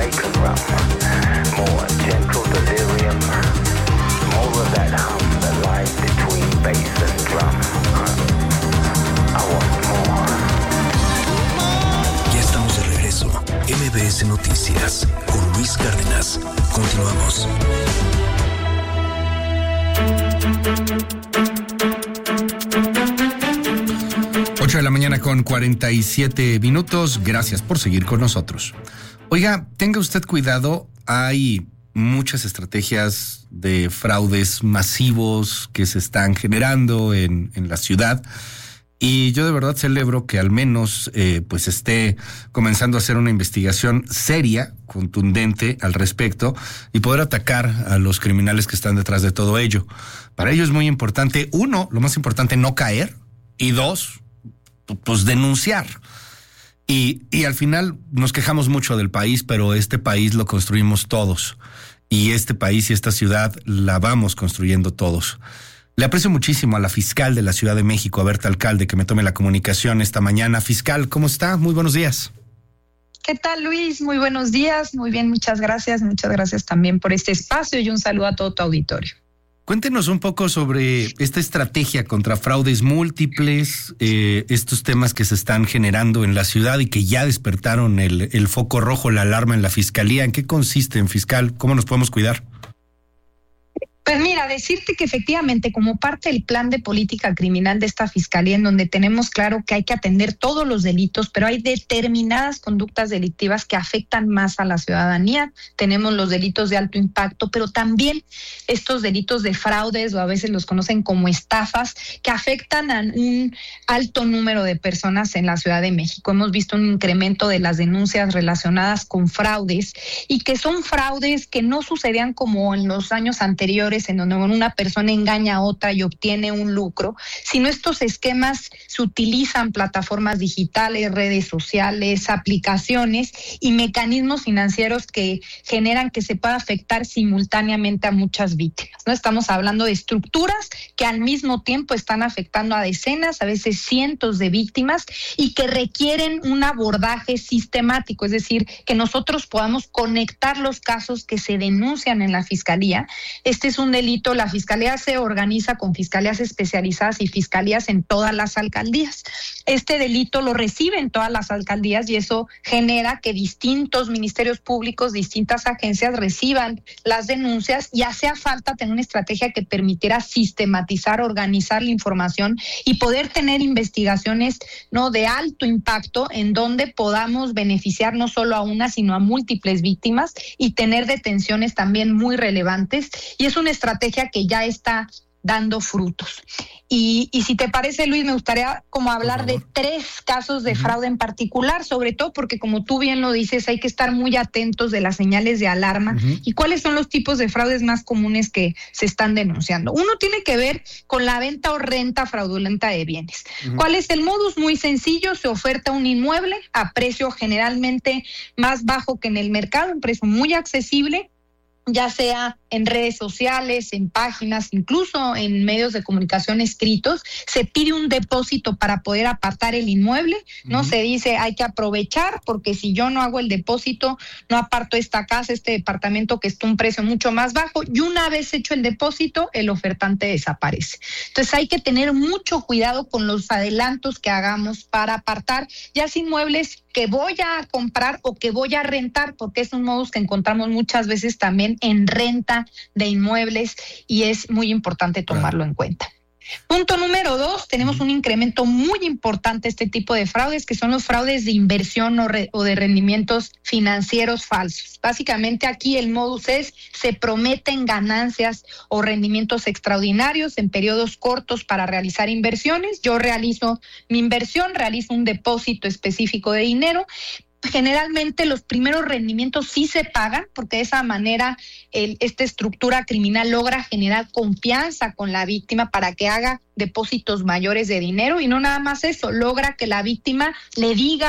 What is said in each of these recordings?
Jamaican rum, more gentle delirium, more of that hum that lies between bass and drum. I want more. Ya estamos de regreso. MBS Noticias con Luis Cárdenas. Continuamos. 8 de la mañana con 47 minutos. Gracias por seguir con nosotros. Oiga, tenga usted cuidado. Hay muchas estrategias de fraudes masivos que se están generando en la ciudad. Y yo de verdad celebro que al menos pues esté comenzando a hacer una investigación seria, contundente al respecto y poder atacar a los criminales que están detrás de todo ello. Para ello es muy importante, uno, lo más importante, no caer, y dos, pues denunciar. Y al final nos quejamos mucho del país, pero este país lo construimos todos. Y este país y esta ciudad la vamos construyendo todos. Le aprecio muchísimo a la fiscal de la Ciudad de México, a Berta Alcalde, que me tome la comunicación esta mañana. Fiscal, ¿cómo está? Muy buenos días. ¿Qué tal, Luis? Muy buenos días. Muy bien, muchas gracias. Muchas gracias también por este espacio y un saludo a todo tu auditorio. Cuéntenos un poco sobre esta estrategia contra fraudes múltiples, estos temas que se están generando en la ciudad y que ya despertaron el foco rojo, la alarma en la Fiscalía. ¿En qué consisten, fiscal? ¿Cómo nos podemos cuidar? Pues mira, decirte que efectivamente como parte del plan de política criminal de esta Fiscalía, en donde tenemos claro que hay que atender todos los delitos, pero hay determinadas conductas delictivas que afectan más a la ciudadanía. Tenemos los delitos de alto impacto, pero también estos delitos de fraudes, o a veces los conocen como estafas, que afectan a un alto número de personas en la Ciudad de México. Hemos visto un incremento de las denuncias relacionadas con fraudes, y que son fraudes que no sucedían como en los años anteriores, en donde una persona engaña a otra y obtiene un lucro, sino estos esquemas se utilizan plataformas digitales, redes sociales, aplicaciones y mecanismos financieros que generan que se pueda afectar simultáneamente a muchas víctimas, ¿no? Estamos hablando de estructuras que al mismo tiempo están afectando a decenas, a veces cientos de víctimas, y que requieren un abordaje sistemático, es decir, que nosotros podamos conectar los casos que se denuncian en la Fiscalía. Este es un delito, la Fiscalía se organiza con fiscalías especializadas y fiscalías en todas las alcaldías. Este delito lo reciben todas las alcaldías y eso genera que distintos ministerios públicos, distintas agencias reciban las denuncias, y hacía falta tener una estrategia que permitiera sistematizar, organizar la información y poder tener investigaciones, ¿no?, de alto impacto, en donde podamos beneficiar no solo a una, sino a múltiples víctimas, y tener detenciones también muy relevantes. Y es una estrategia que ya está dando frutos. Y si te parece, Luis, me gustaría como hablar de 3 casos de fraude en particular, sobre todo porque, como tú bien lo dices, hay que estar muy atentos de las señales de alarma y cuáles son los tipos de fraudes más comunes que se están denunciando. Uno tiene que ver con la venta o renta fraudulenta de bienes. ¿Cuál es el modus? Muy sencillo: se oferta un inmueble a precio generalmente más bajo que en el mercado, un precio muy accesible, ya sea en redes sociales, en páginas, incluso en medios de comunicación escritos. Se pide un depósito para poder apartar el inmueble, ¿no? Se dice, hay que aprovechar, porque si yo no hago el depósito, no aparto esta casa, este departamento que está a un precio mucho más bajo, y una vez hecho el depósito, el ofertante desaparece. Entonces hay que tener mucho cuidado con los adelantos que hagamos para apartar ya sea inmuebles que voy a comprar o que voy a rentar, porque es un modus que encontramos muchas veces también en renta de inmuebles, y es muy importante tomarlo en cuenta. Punto número 2, tenemos un incremento muy importante de este tipo de fraudes, que son los fraudes de inversión o de rendimientos financieros falsos. Básicamente aquí el modus es: se prometen ganancias o rendimientos extraordinarios en periodos cortos para realizar inversiones. Yo realizo mi inversión, realizo un depósito específico de dinero. Generalmente los primeros rendimientos sí se pagan, porque de esa manera esta estructura criminal logra generar confianza con la víctima para que haga depósitos mayores de dinero, y no nada más eso, logra que la víctima le diga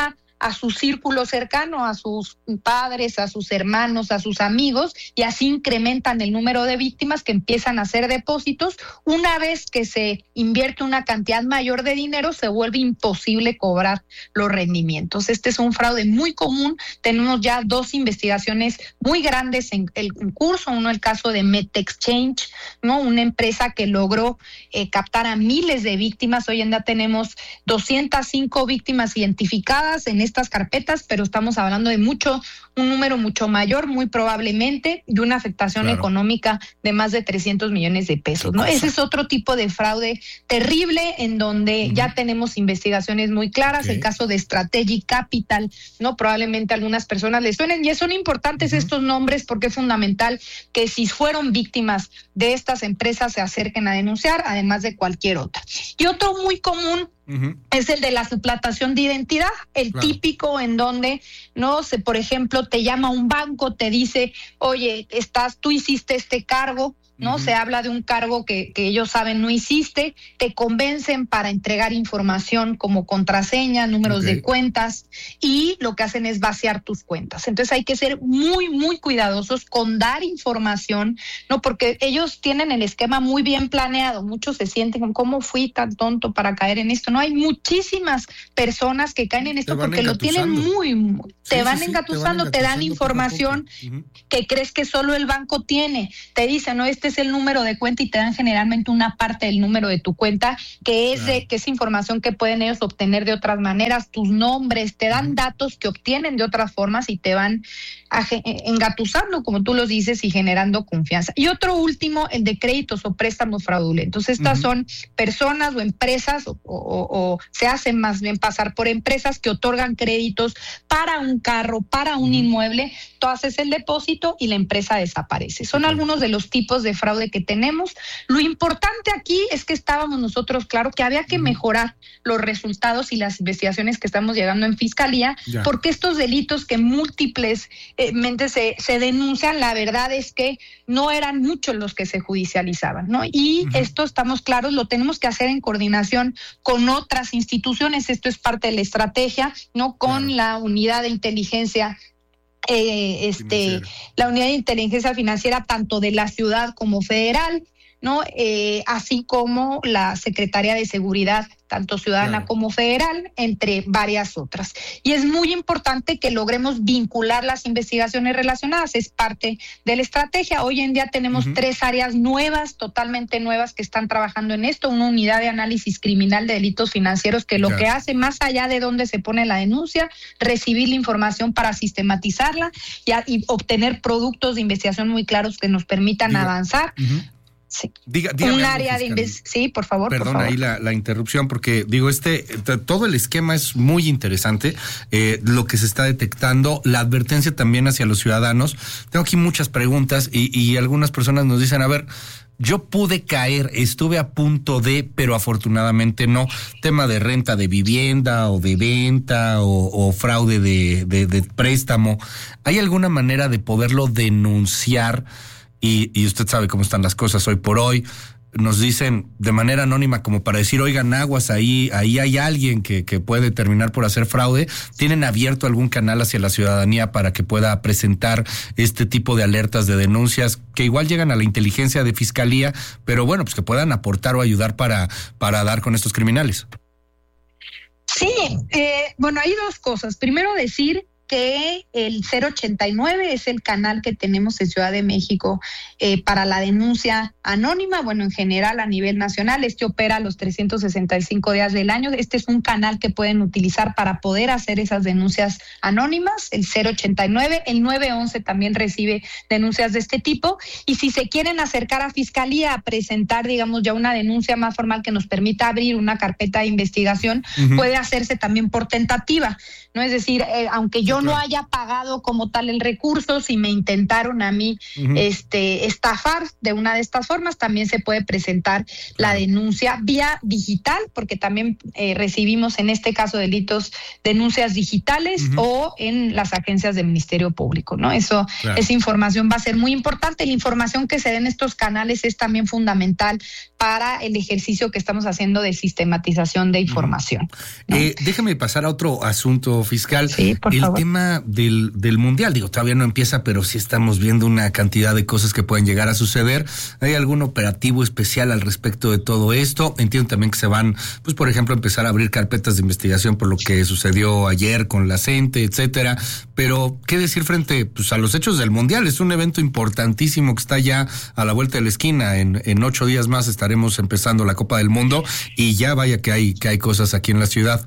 a su círculo cercano, a sus padres, a sus hermanos, a sus amigos, y así incrementan el número de víctimas que empiezan a hacer depósitos. Una vez que se invierte una cantidad mayor de dinero, se vuelve imposible cobrar los rendimientos. Este es un fraude muy común. Tenemos ya 2 investigaciones muy grandes en curso. Uno, el caso de MetExchange, ¿no? Una empresa que logró captar a miles de víctimas. Hoy en día tenemos 205 víctimas identificadas en estas carpetas, pero estamos hablando de un número mucho mayor, muy probablemente, de una afectación económica de más de 300 millones de pesos, ¿no? Ese es otro tipo de fraude terrible en donde ya tenemos investigaciones muy claras. El caso de Strategic Capital, ¿no? Probablemente a algunas personas les suenen, y son importantes estos nombres porque es fundamental que si fueron víctimas de estas empresas se acerquen a denunciar, además de cualquier otra. Y otro muy común es el de la suplantación de identidad, el típico en donde, no sé, por ejemplo, te llama un banco, te dice, oye, tú hiciste este cargo, ¿no? Se habla de un cargo que ellos saben no hiciste, te convencen para entregar información como contraseña, números de cuentas, y lo que hacen es vaciar tus cuentas. Entonces hay que ser muy, muy cuidadosos con dar información, ¿no? Porque ellos tienen el esquema muy bien planeado. Muchos se sienten como, ¿cómo fui tan tonto para caer en esto? No, hay muchísimas personas que caen en esto porque lo tienen te van engatusando, te dan información que crees que solo el banco tiene. Te dicen, no, este es el número de cuenta, y te dan generalmente una parte del número de tu cuenta, que es que es información que pueden ellos obtener de otras maneras, tus nombres, te dan datos que obtienen de otras formas y te van engatusando, como tú los dices, y generando confianza. Y otro último, el de créditos o préstamos fraudulentos. Estas son personas o empresas o se hacen más bien pasar por empresas que otorgan créditos para un carro, para un inmueble. Tú haces el depósito y la empresa desaparece. Son algunos de los tipos de fraude que tenemos. Lo importante aquí es que estábamos nosotros claro que había que mejorar los resultados y las investigaciones que estamos llegando en Fiscalía, porque estos delitos que múltiples se denuncian, la verdad es que no eran muchos los que se judicializaban, ¿no? Y esto, estamos claros, lo tenemos que hacer en coordinación con otras instituciones. Esto es parte de la estrategia, ¿no? Con la unidad de inteligencia la unidad de inteligencia financiera, tanto de la ciudad como federal, ¿no? Así como la Secretaría de Seguridad, tanto ciudadana como federal, entre varias otras. Y es muy importante que logremos vincular las investigaciones relacionadas, es parte de la estrategia. Hoy en día tenemos 3 áreas nuevas, totalmente nuevas, que están trabajando en esto. Una unidad de análisis criminal de delitos financieros que lo que hace, más allá de dónde se pone la denuncia, recibir la información para sistematizarla y obtener productos de investigación muy claros que nos permitan avanzar. Sí. Un área de sí, por favor. Perdón, por favor. Ahí la interrupción, porque digo, todo el esquema es muy interesante, lo que se está detectando, la advertencia también hacia los ciudadanos. Tengo aquí muchas preguntas y algunas personas nos dicen, a ver, yo pude caer, estuve a punto de, pero afortunadamente no. Tema de renta de vivienda o de venta o fraude de préstamo. ¿Hay alguna manera de poderlo denunciar? Y usted sabe cómo están las cosas hoy por hoy. Nos dicen de manera anónima como para decir, oigan, aguas, ahí hay alguien que puede terminar por hacer fraude. ¿Tienen abierto algún canal hacia la ciudadanía para que pueda presentar este tipo de alertas, de denuncias, que igual llegan a la inteligencia de Fiscalía, pero bueno, pues que puedan aportar o ayudar para dar con estos criminales? Sí, bueno, hay 2 cosas. Primero, decir que el 089 es el canal que tenemos en Ciudad de México para la denuncia anónima, bueno, en general a nivel nacional. Este opera los 365 días del año. Este es un canal que pueden utilizar para poder hacer esas denuncias anónimas, el 089. El 911 también recibe denuncias de este tipo. Y si se quieren acercar a Fiscalía a presentar, digamos, ya una denuncia más formal que nos permita abrir una carpeta de investigación, puede hacerse también por tentativa, ¿no? Es decir, aunque yo no haya pagado como tal el recurso, si me intentaron a mí estafar de una de estas formas, también se puede presentar la denuncia vía digital, porque también recibimos en este caso delitos, denuncias digitales o en las agencias del Ministerio Público, ¿no? Esa información va a ser muy importante. La información que se dé en estos canales es también fundamental para el ejercicio que estamos haciendo de sistematización de información, ¿no? Déjame pasar a otro asunto, fiscal. Sí, por favor. El tema del Mundial, todavía no empieza, pero sí estamos viendo una cantidad de cosas que pueden llegar a suceder. ¿Hay algún operativo especial al respecto de todo esto? Entiendo también que se van, pues por ejemplo, a empezar a abrir carpetas de investigación por lo que sucedió ayer con la CENTE, etcétera. Pero, ¿qué decir frente a los hechos del Mundial? Es un evento importantísimo que está ya a la vuelta de la esquina. En 8 días más estaremos empezando la Copa del Mundo y ya vaya que hay cosas aquí en la ciudad.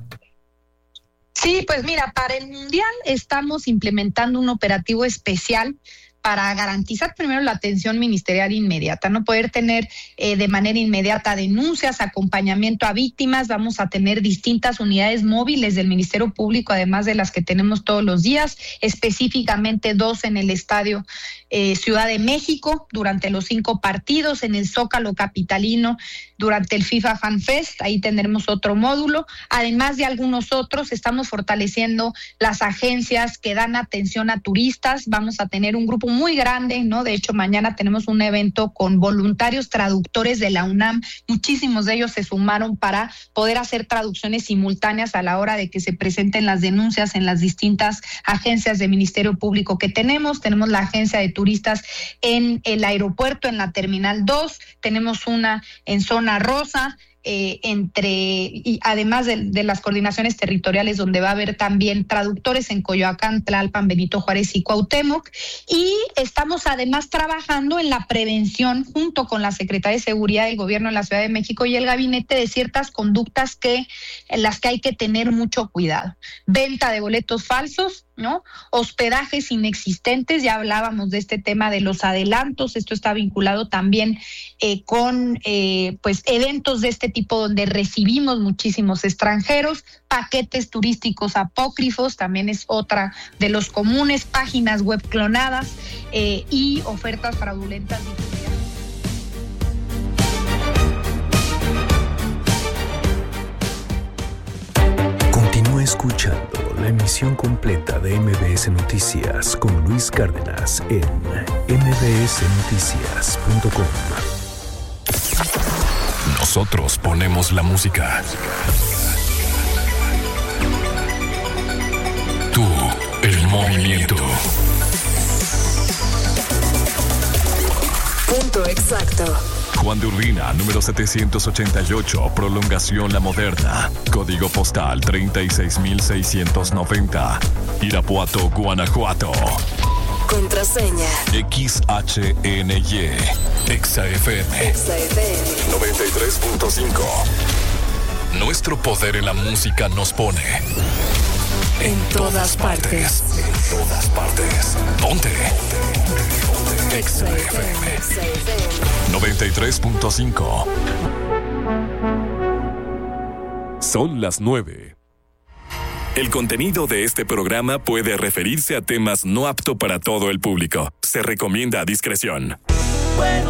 Sí, pues mira, para el Mundial estamos implementando un operativo especial para garantizar primero la atención ministerial inmediata, no poder tener de manera inmediata denuncias, acompañamiento a víctimas. Vamos a tener distintas unidades móviles del Ministerio Público, además de las que tenemos todos los días, específicamente 2 en el Estadio Ciudad de México durante los 5 partidos, en el Zócalo capitalino durante el FIFA Fan Fest, ahí tendremos otro módulo, además de algunos otros. Estamos fortaleciendo las agencias que dan atención a turistas. Vamos a tener un grupo muy grande, ¿no? De hecho, mañana tenemos un evento con voluntarios traductores de la UNAM. Muchísimos de ellos se sumaron para poder hacer traducciones simultáneas a la hora de que se presenten las denuncias en las distintas agencias de Ministerio Público que tenemos. Tenemos la agencia de turistas en el aeropuerto, en la Terminal 2, tenemos una en Zona Rosa, y además de las coordinaciones territoriales, donde va a haber también traductores en Coyoacán, Tlalpan, Benito Juárez y Cuauhtémoc. Y estamos además trabajando en la prevención junto con la Secretaría de Seguridad del Gobierno de la Ciudad de México y el gabinete de ciertas conductas en las que hay que tener mucho cuidado. Venta de boletos falsos, ¿no? Hospedajes inexistentes, ya hablábamos de este tema de los adelantos. Esto está vinculado también con pues eventos de este tipo donde recibimos muchísimos extranjeros. Paquetes turísticos apócrifos también es otra de los comunes, páginas web clonadas y ofertas fraudulentas. Continúa escuchando la emisión completa de MBS Noticias con Luis Cárdenas en mbsnoticias.com. Nosotros ponemos la música. Tú, el movimiento. Punto exacto. Juan de Urbina, número 788, prolongación La Moderna. Código postal 36690. Irapuato, Guanajuato. Contraseña XHNY. XFM 93.5. Nuestro poder en la música nos pone en todas partes. En todas partes. Ponte. XFM 93.5. Son las 9. El contenido de este programa puede referirse a temas no apto para todo el público. Se recomienda discreción.